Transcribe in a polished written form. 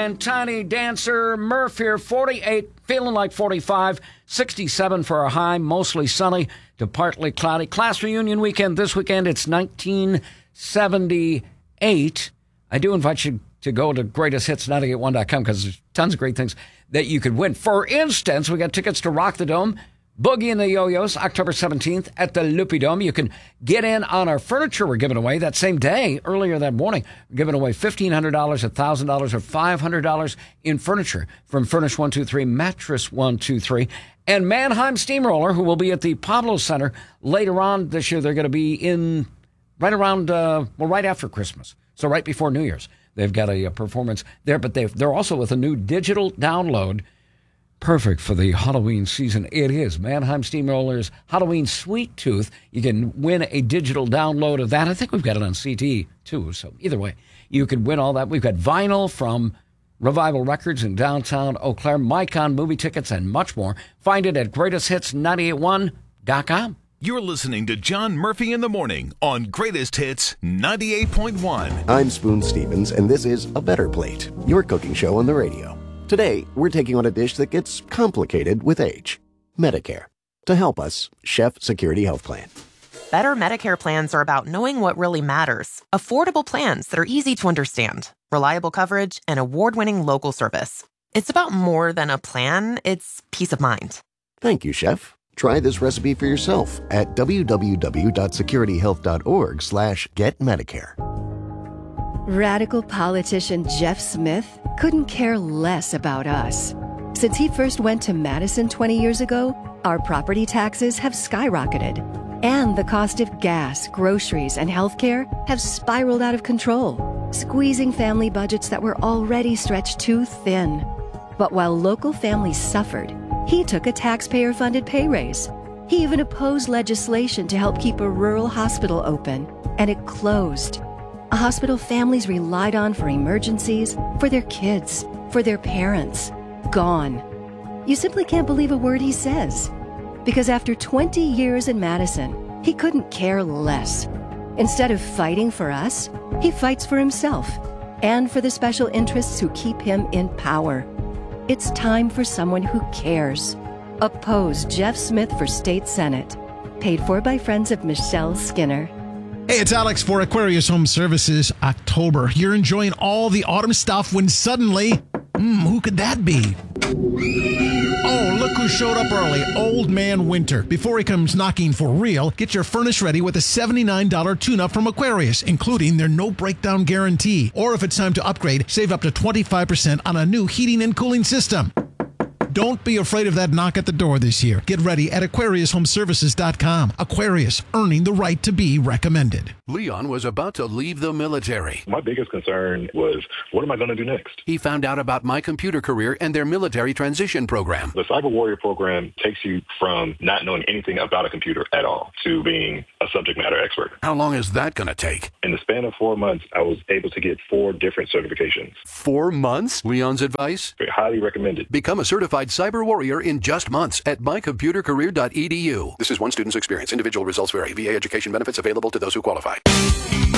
and Tiny Dancer. Murph here, 48, feeling like 45, 67 for a high, mostly sunny to partly cloudy. Class reunion weekend this weekend, it's 1978. I do invite you to go to greatesthits981.com because there's tons of great things that you could win. For instance, we got tickets to Rock the Dome, Boogie and the Yo-Yos, October 17th at the Loopy Dome. You can get in on our furniture we're giving away that same day, earlier that morning. We're giving away $1,500, $1,000, or $500 in furniture from Furnish 123, Mattress 123, and Mannheim Steamroller, who will be at the Pablo Center later on this year. They're going to be in right after Christmas, so right before New Year's. They've got a performance there, but they're also with a new digital download. Perfect for the Halloween season. It is Mannheim Steamroller's Halloween Sweet Tooth. You can win a digital download of that. I think we've got it on CD, too. So either way, you can win all that. We've got vinyl from Revival Records in downtown Eau Claire, Micon movie tickets, and much more. Find it at greatesthits981.com. You're listening to John Murphy in the Morning on Greatest Hits 98.1. I'm Spoon Stevens, and this is A Better Plate, your cooking show on the radio. Today, we're taking on a dish that gets complicated with age, Medicare. To help us, Chef Security Health Plan. Better Medicare plans are about knowing what really matters. Affordable plans that are easy to understand, reliable coverage, and award-winning local service. It's about more than a plan, it's peace of mind. Thank you, Chef. Try this recipe for yourself at www.securityhealth.org/getmedicare. Radical politician Jeff Smith couldn't care less about us. Since he first went to Madison 20 years ago, our property taxes have skyrocketed, and the cost of gas, groceries, and healthcare have spiraled out of control, squeezing family budgets that were already stretched too thin. But while local families suffered, he took a taxpayer-funded pay raise. He even opposed legislation to help keep a rural hospital open, and it closed. A hospital families relied on for emergencies, for their kids, for their parents. Gone. You simply can't believe a word he says. Because after 20 years in Madison, he couldn't care less. Instead of fighting for us, he fights for himself and for the special interests who keep him in power. It's time for someone who cares. Oppose Jeff Smith for State Senate. Paid for by friends of Michelle Skinner. Hey, it's Alex for Aquarius Home Services. October. You're enjoying all the autumn stuff when suddenly, who could that be? Oh, look who showed up early. Old Man Winter. Before he comes knocking for real, get your furnace ready with a $79 tune-up from Aquarius, including their no breakdown guarantee. Or if it's time to upgrade, save up to 25% on a new heating and cooling system. Don't be afraid of that knock at the door this year. Get ready at AquariusHomeservices.com. Aquarius, earning the right to be recommended. Leon was about to leave the military. My biggest concern was, what am I going to do next? He found out about My Computer Career and their military transition program. The Cyber Warrior program takes you from not knowing anything about a computer at all to being a subject matter expert. How long is that going to take? In the span of 4 months, I was able to get 4 different certifications. 4 months? Leon's advice? Highly recommended. Become a certified Cyber Warrior in just months at mycomputercareer.edu. This is one student's experience. Individual results vary. VA education benefits available to those who qualify.